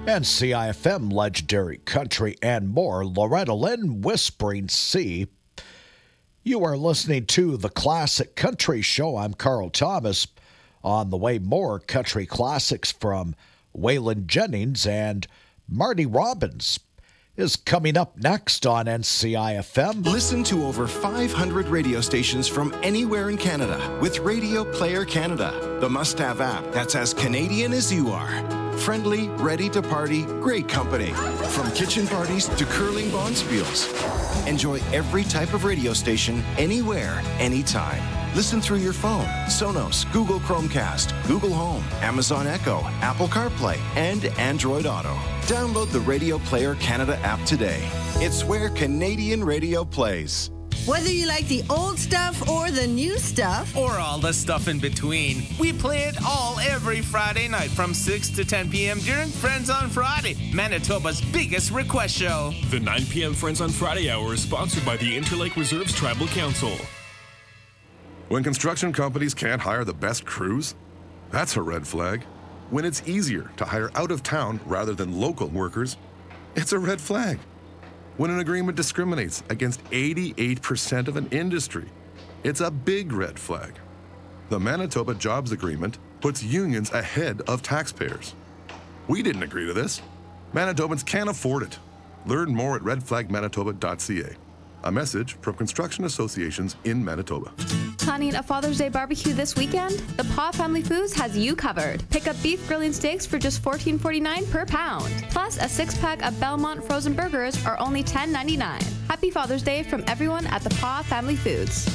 NCIFM, Legendary Country, and more. Loretta Lynn, Whispering Sea. You are listening to The Classic Country Show. I'm Carl Thomas. On the way, more country classics from Waylon Jennings, and Marty Robbins is coming up next on NCIFM. Listen to over 500 radio stations from anywhere in Canada with Radio Player Canada, the must-have app that's as Canadian as you are. Friendly, ready to party, great company. From kitchen parties to curling bonspiels. Enjoy every type of radio station, anywhere, anytime. Listen through your phone, Sonos, Google Chromecast, Google Home, Amazon Echo, Apple CarPlay, and Android Auto. Download the Radio Player Canada app today. It's where Canadian radio plays. Whether you like the old stuff or the new stuff, or all the stuff in between, we play it all every Friday night from 6 to 10 p.m. during Friends on Friday, Manitoba's biggest request show. The 9 p.m. Friends on Friday hour is sponsored by the Interlake Reserves Tribal Council. When construction companies can't hire the best crews, that's a red flag. When it's easier to hire out of town rather than local workers, it's a red flag. When an agreement discriminates against 88% of an industry, it's a big red flag. The Manitoba Jobs Agreement puts unions ahead of taxpayers. We didn't agree to this. Manitobans can't afford it. Learn more at redflagmanitoba.ca. A message from construction associations in Manitoba. Planning a Father's Day barbecue this weekend? The Paw Family Foods has you covered. Pick up beef grilling steaks for just $14.49 per pound. Plus, a 6-pack of Belmont frozen burgers are only $10.99. Happy Father's Day from everyone at the Paw Family Foods.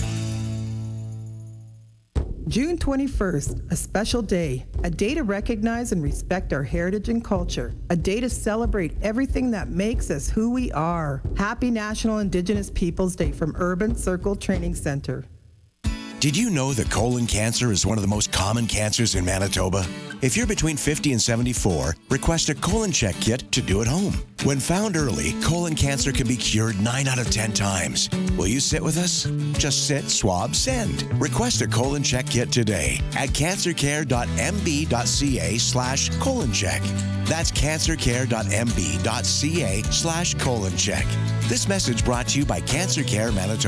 June 21st, a special day, a day to recognize and respect our heritage and culture, a day to celebrate everything that makes us who we are. Happy National Indigenous Peoples Day from Urban Circle Training Center. Did you know that colon cancer is one of the most common cancers in Manitoba? If you're between 50 and 74, request a colon check kit to do at home. When found early, colon cancer can be cured 9 out of 10 times. Will you sit with us? Just sit, swab, send. Request a colon check kit today at cancercare.mb.ca/colon check. That's cancercare.mb.ca/colon check. This message brought to you by Cancer Care Manitoba.